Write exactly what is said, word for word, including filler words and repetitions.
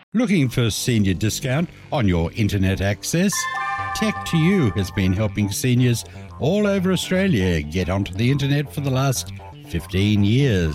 Looking for senior discount on your internet access? Tech to You has been helping seniors all over Australia get onto the internet for the last fifteen years.